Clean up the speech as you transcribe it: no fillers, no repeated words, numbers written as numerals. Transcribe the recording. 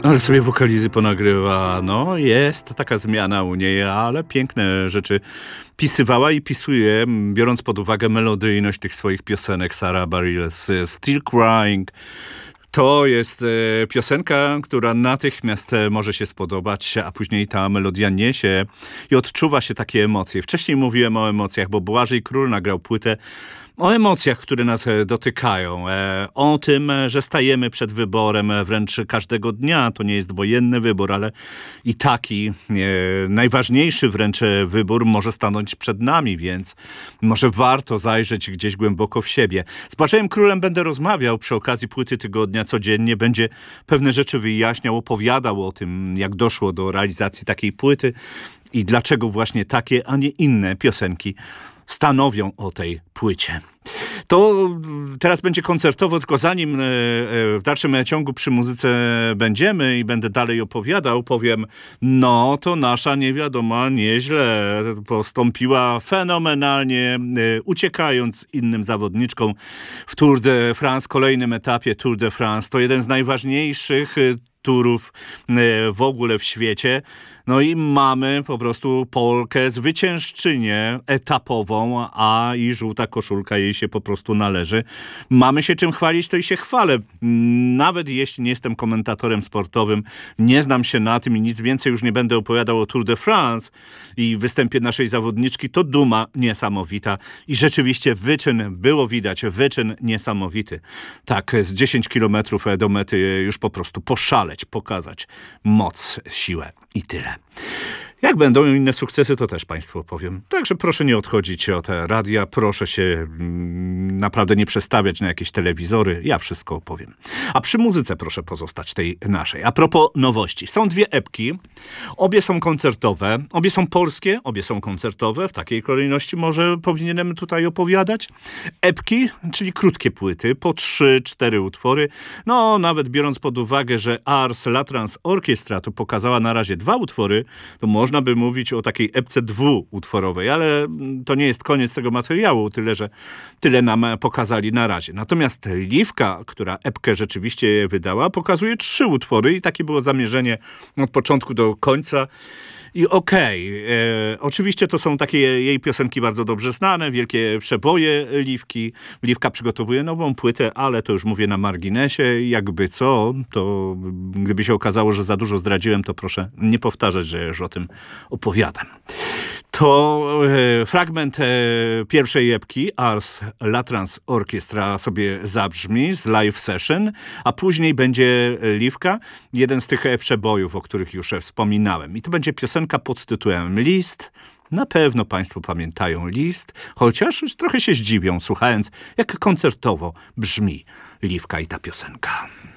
Ale sobie wokalizy ponagrywa. No, jest taka zmiana u niej, ale piękne rzeczy pisywała i pisuje, biorąc pod uwagę melodyjność tych swoich piosenek. Sara Bareilles, Still Crying. To jest piosenka, która natychmiast może się spodobać, a później ta melodia niesie i odczuwa się takie emocje. Wcześniej mówiłem o emocjach, bo Błażej Król nagrał płytę o emocjach, które nas dotykają. O tym, że stajemy przed wyborem wręcz każdego dnia. To nie jest wojenny wybór, ale i taki najważniejszy wręcz wybór może stanąć przed nami, więc może warto zajrzeć gdzieś głęboko w siebie. Z Błażejem Królem będę rozmawiał przy okazji płyty tygodnia codziennie. Będzie pewne rzeczy wyjaśniał, opowiadał o tym, jak doszło do realizacji takiej płyty i dlaczego właśnie takie, a nie inne piosenki stanowią o tej płycie. To teraz będzie koncertowo, tylko zanim w dalszym ciągu przy muzyce będziemy i będę dalej opowiadał, powiem, no to nasza niewiadoma nieźle postąpiła fenomenalnie, uciekając innym zawodniczkom w Tour de France, kolejnym etapie Tour de France. To jeden z najważniejszych turów w ogóle w świecie. No i mamy po prostu Polkę, zwyciężczynię etapową, a i żółta koszulka jej się po prostu należy. Mamy się czym chwalić, to i się chwalę. Nawet jeśli nie jestem komentatorem sportowym, nie znam się na tym i nic więcej już nie będę opowiadał o Tour de France i występie naszej zawodniczki, to duma niesamowita. I rzeczywiście wyczyn, było widać, wyczyn niesamowity. Tak, z 10 kilometrów do mety już po prostu poszaleć, pokazać moc, siłę i tyle. Jak będą inne sukcesy, to też Państwu opowiem. Także proszę nie odchodzić od radia, proszę się naprawdę nie przestawiać na jakieś telewizory, ja wszystko opowiem. A przy muzyce proszę pozostać tej naszej. A propos nowości, są dwie epki, obie są koncertowe, obie są polskie, obie są koncertowe, w takiej kolejności może powinienem tutaj opowiadać. Epki, czyli krótkie płyty, po 3-4 utwory, no nawet biorąc pod uwagę, że Ars Latrans Orchestra tu pokazała na razie 2 utwory, to można by mówić o takiej epce dwuutworowej, ale to nie jest koniec tego materiału, tyle, że tyle nam pokazali na razie. Natomiast Liwka, która epkę rzeczywiście wydała, pokazuje 3 utwory i takie było zamierzenie od początku do końca. I oczywiście to są takie jej piosenki bardzo dobrze znane, wielkie przeboje Liwki. Liwka przygotowuje nową płytę, ale to już mówię na marginesie. Jakby co, to gdyby się okazało, że za dużo zdradziłem, to proszę nie powtarzać, że już o tym opowiadam. To fragment pierwszej epki Ars Latrans Orchestra sobie zabrzmi z live session, a później będzie Liwka, jeden z tych przebojów, o których już wspominałem. I to będzie piosenka pod tytułem List. Na pewno Państwo pamiętają List, chociaż już trochę się zdziwią, słuchając, jak koncertowo brzmi Liwka i ta piosenka.